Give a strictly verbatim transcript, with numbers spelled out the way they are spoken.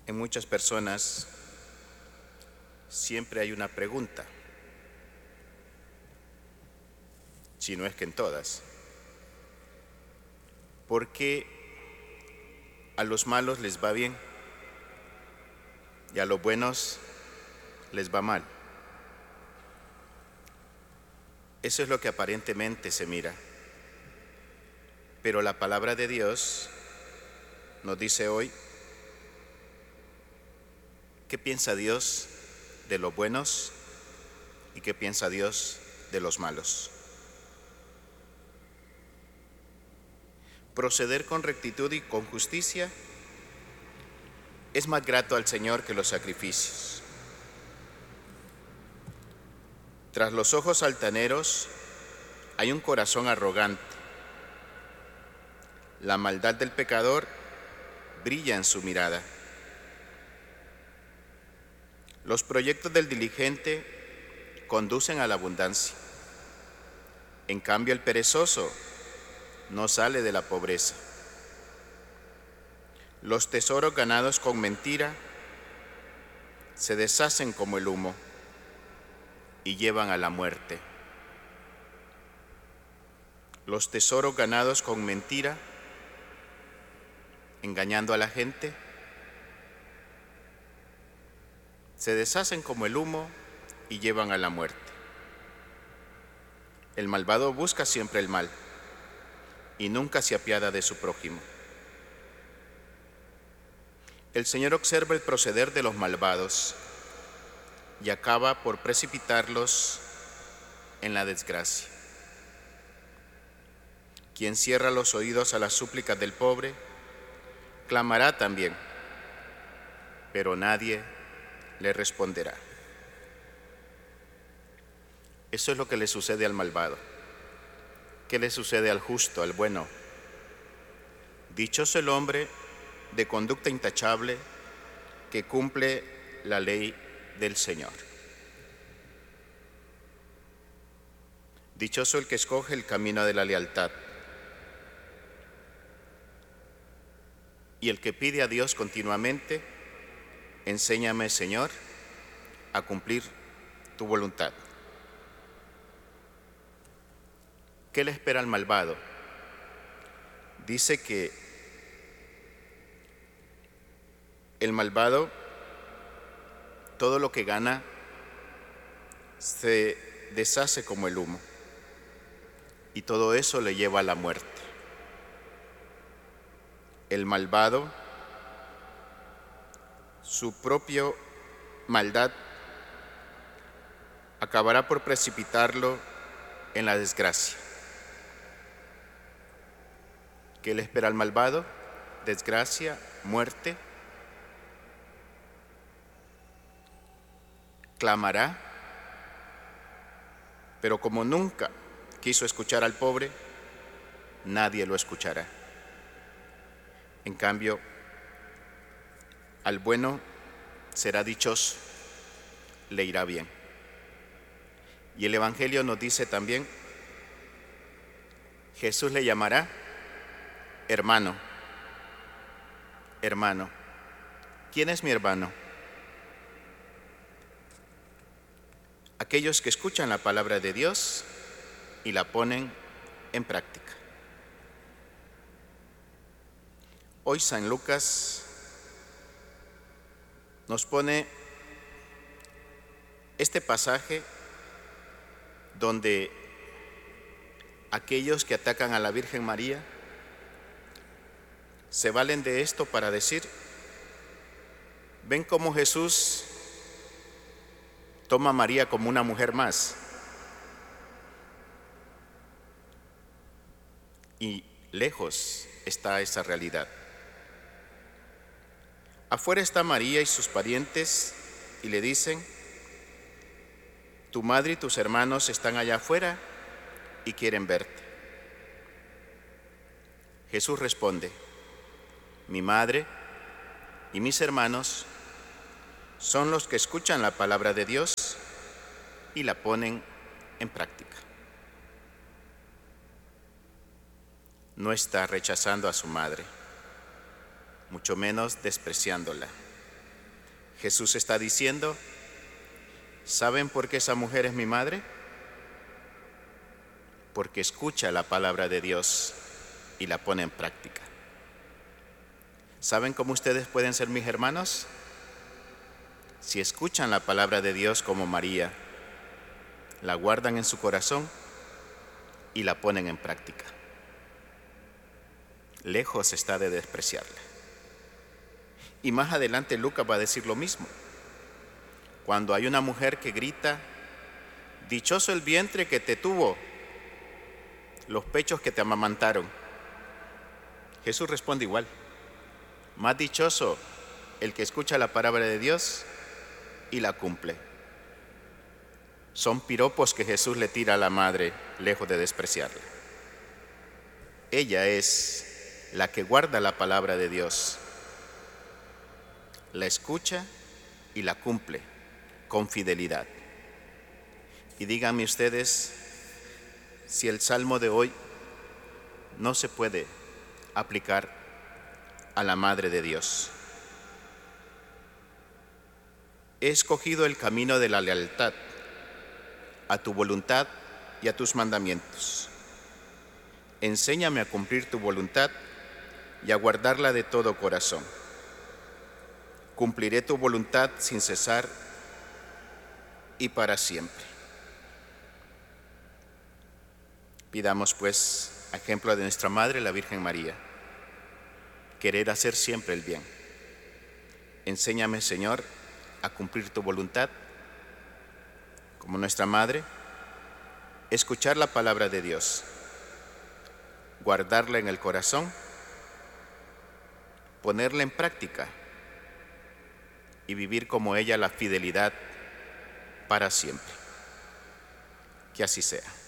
En muchas personas siempre hay una pregunta, si no es que en todas. ¿Por qué a los malos les va bien y a los buenos les va mal? Eso es lo que aparentemente se mira. Pero la palabra de Dios nos dice hoy, ¿qué piensa Dios de los buenos y qué piensa Dios de los malos? Proceder con rectitud y con justicia es más grato al Señor que los sacrificios. Tras los ojos altaneros hay un corazón arrogante. La maldad del pecador brilla en su mirada. Los proyectos del diligente conducen a la abundancia. En cambio, el perezoso no sale de la pobreza. Los tesoros ganados con mentira se deshacen como el humo y llevan a la muerte. Los tesoros ganados con mentira, engañando a la gente, se deshacen como el humo y llevan a la muerte. El malvado busca siempre el mal y nunca se apiada de su prójimo. El Señor observa el proceder de los malvados y acaba por precipitarlos en la desgracia. Quien cierra los oídos a las súplicas del pobre, clamará también, pero nadie le responderá. Eso es lo que le sucede al malvado. ¿Qué le sucede al justo, al bueno? Dichoso el hombre de conducta intachable que cumple la ley del Señor. Dichoso el que escoge el camino de la lealtad y el que pide a Dios continuamente: enséñame, Señor, a cumplir tu voluntad. ¿Qué le espera al malvado? Dice que el malvado, todo lo que gana, se deshace como el humo, y todo eso le lleva a la muerte. El malvado, su propia maldad acabará por precipitarlo en la desgracia. ¿Qué le espera al malvado? Desgracia, muerte. Clamará, pero como nunca quiso escuchar al pobre, nadie lo escuchará. En cambio, al bueno será dichoso, le irá bien. Y el Evangelio nos dice también, Jesús le llamará hermano, hermano. ¿Quién es mi hermano? Aquellos que escuchan la palabra de Dios y la ponen en práctica. Hoy San Lucas nos pone este pasaje donde aquellos que atacan a la Virgen María se valen de esto para decir: ven cómo Jesús toma a María como una mujer más. Y lejos está esa realidad. Afuera está María y sus parientes y le dicen: tu madre y tus hermanos están allá afuera y quieren verte. Jesús responde: mi madre y mis hermanos son los que escuchan la palabra de Dios y la ponen en práctica. No está rechazando a su madre, mucho menos despreciándola. Jesús está diciendo, ¿saben por qué esa mujer es mi madre? Porque escucha la palabra de Dios y la pone en práctica. ¿Saben cómo ustedes pueden ser mis hermanos? Si escuchan la palabra de Dios como María, la guardan en su corazón y la ponen en práctica. Lejos está de despreciarla. Y más adelante Lucas va a decir lo mismo. Cuando hay una mujer que grita, dichoso el vientre que te tuvo, los pechos que te amamantaron. Jesús responde igual. Más dichoso el que escucha la palabra de Dios y la cumple. Son piropos que Jesús le tira a la madre, lejos de despreciarla. Ella es la que guarda la palabra de Dios, la escucha y la cumple con fidelidad. Y díganme ustedes si el salmo de hoy no se puede aplicar a la Madre de Dios. He escogido el camino de la lealtad a tu voluntad y a tus mandamientos. Enséñame a cumplir tu voluntad y a guardarla de todo corazón. Cumpliré tu voluntad sin cesar y para siempre. Pidamos pues, a ejemplo de nuestra Madre, la Virgen María, querer hacer siempre el bien. Enséñame, Señor, a cumplir tu voluntad, como nuestra Madre, escuchar la palabra de Dios, guardarla en el corazón, ponerla en práctica y vivir como ella la fidelidad para siempre. Que así sea.